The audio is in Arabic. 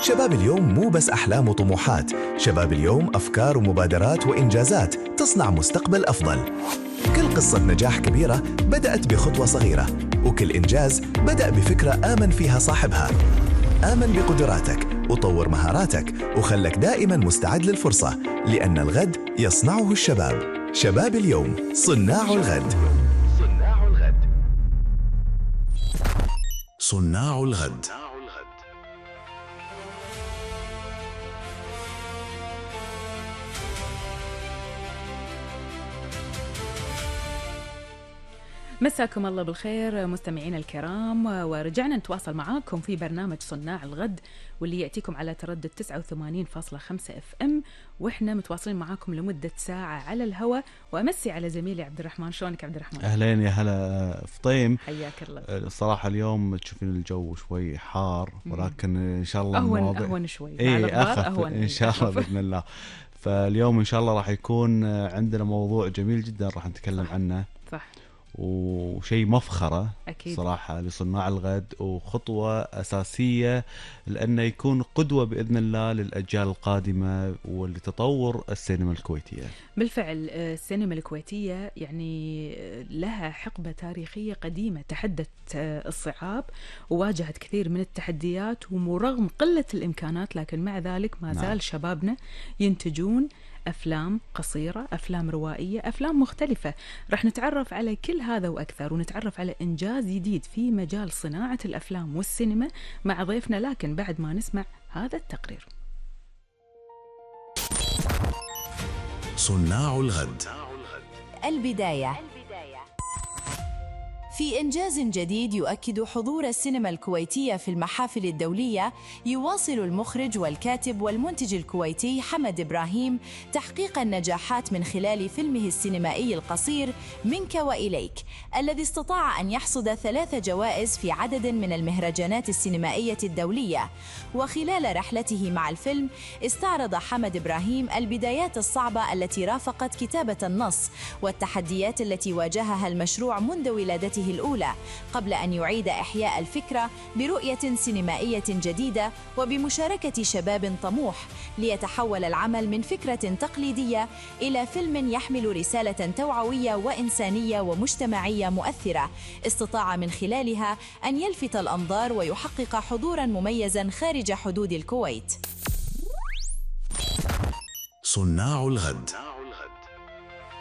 شباب اليوم مو بس أحلام وطموحات، شباب اليوم أفكار ومبادرات وإنجازات تصنع مستقبل أفضل. كل قصة نجاح كبيرة بدأت بخطوة صغيرة، وكل إنجاز بدأ بفكرة آمن فيها صاحبها. آمن بقدراتك وطور مهاراتك وخلك دائما مستعد للفرصة، لأن الغد يصنعه الشباب. شباب اليوم صناع الغد. صناع الغد. مساكم الله بالخير مستمعينا الكرام، ورجعنا نتواصل معاكم في برنامج صناع الغد واللي يأتيكم على تردد 89.5 FM، واحنا متواصلين معاكم لمدة ساعة على الهواء. وأمسي على زميلي عبد الرحمن. شلونك عبد الرحمن؟ أهلين يا هلا فطيم، حياك الله. الصراحة اليوم تشوفين الجو شوي حار، ولكن إن شاء الله أهون شوي أخف إن شاء الله بإذن الله. فاليوم إن شاء الله راح يكون عندنا موضوع جميل جدا راح نتكلم عنه. صح. وشيء مفخرة أكيد. صراحة لصناع الغد، وخطوة أساسية لأنه يكون قدوة بإذن الله للأجيال القادمة ولتطور السينما الكويتية. بالفعل السينما الكويتية يعني لها حقبة تاريخية قديمة، تحدت الصعاب وواجهت كثير من التحديات، ورغم قلة الإمكانات لكن مع ذلك ما زال شبابنا ينتجون أفلام قصيرة، أفلام روائية، أفلام مختلفة. رح نتعرف على كل هذا وأكثر، ونتعرف على إنجاز جديد في مجال صناعة الأفلام والسينما مع ضيفنا، لكن بعد ما نسمع هذا التقرير. صناع الغد. البداية. في إنجاز جديد يؤكد حضور السينما الكويتية في المحافل الدولية، يواصل المخرج والكاتب والمنتج الكويتي حمد إبراهيم تحقيق النجاحات من خلال فيلمه السينمائي القصير منك وإليك، الذي استطاع أن يحصد 3 جوائز في عدد من المهرجانات السينمائية الدولية. وخلال رحلته مع الفيلم استعرض حمد إبراهيم البدايات الصعبة التي رافقت كتابة النص، والتحديات التي واجهها المشروع منذ ولادته الأولى، قبل أن يعيد إحياء الفكرة برؤية سينمائية جديدة وبمشاركة شباب طموح، ليتحول العمل من فكرة تقليدية إلى فيلم يحمل رسالة توعوية وإنسانية ومجتمعية مؤثرة، استطاع من خلالها أن يلفت الأنظار ويحقق حضورا مميزا خارج حدود الكويت. صناع الغد.